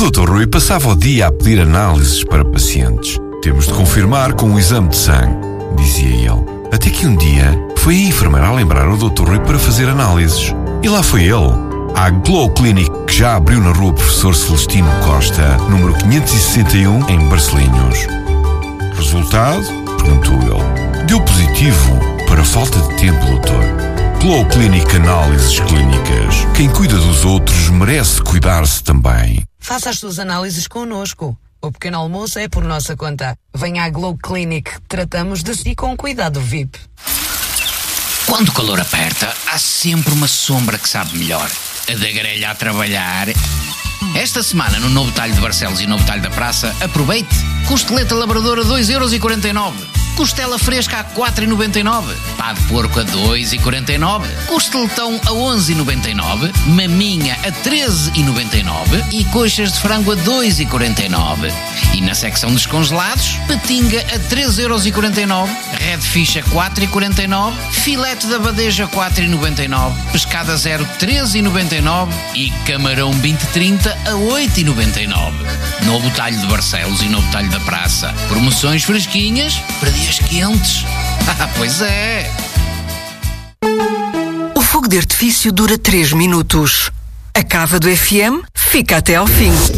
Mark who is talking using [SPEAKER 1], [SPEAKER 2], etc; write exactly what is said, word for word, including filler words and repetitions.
[SPEAKER 1] doutor Rui passava o dia a pedir análises para pacientes. Temos de confirmar com um exame de sangue, dizia ele. Até que um dia foi a enfermeira a lembrar o doutor Rui para fazer análises. E lá foi ele, à Glow Clinic, que já abriu na rua Professor Celestino Costa, número quinhentos e sessenta e um, em Barcelinhos. Resultado? Perguntou ele. Deu positivo para falta de tempo, doutor. Glow Clinic Análises Clínicas. Quem cuida dos outros merece cuidar-se também.
[SPEAKER 2] Faça as suas análises connosco. O pequeno almoço é por nossa conta. Venha à Glow Clinic. Tratamos de si com cuidado V I P.
[SPEAKER 3] Quando o calor aperta, há sempre uma sombra que sabe melhor. A da grelha a trabalhar. Esta semana, no Novo Talho de Barcelos e Novo Talho da Praça, aproveite. Costeleta labradora dois euros e quarenta e nove. Costela fresca a quatro euros e noventa e nove. Pá de porco a dois euros e quarenta e nove. Costeletão a onze euros e noventa e nove. Maminha a treze euros e noventa e nove. E coxas de frango a dois euros e quarenta e nove. E na secção dos congelados, patinga a treze euros e quarenta e nove. Redfish a quatro euros e quarenta e nove. Filete da badeja a quatro euros e noventa e nove. Pescada zero treze euros e noventa e nove. E camarão vinte trinta a oito euros e noventa e nove. Novo Talho de Barcelos e Novo Talho da Praça. Promoções fresquinhas para dias quentes. Ah, pois é.
[SPEAKER 4] O fogo de artifício dura três minutos. A cava do F M fica até ao fim.